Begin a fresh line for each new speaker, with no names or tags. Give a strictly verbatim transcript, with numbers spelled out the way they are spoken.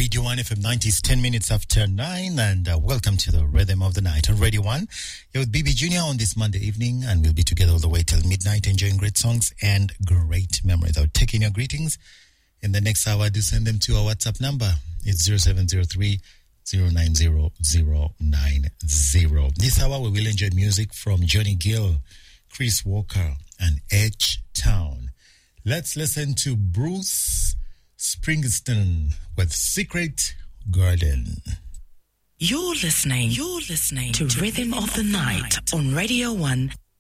Radio one F M ninety is ten minutes after nine, and uh, welcome to the Rhythm of the Night on Radio one. You're with B B Junior on this Monday evening, and we'll be together all the way till midnight, enjoying great songs and great memories. I'll take in your greetings. In the next hour, do send them to our WhatsApp number. It's zero seven zero three, zero nine zero, zero nine zero. This hour, we will enjoy music from Johnny Gill, Chris Walker, and H-Town. Let's listen to Bruce Springsteen with Secret Garden.
You're listening, you're listening to, to Rhythm, Rhythm of the Night, night on Radio one